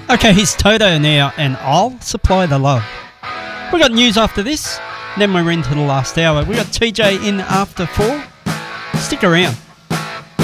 Okay, here's Toto now, and I'll supply the love. We got news after this, then we're into the last hour. We got TJ in after 4. Stick around.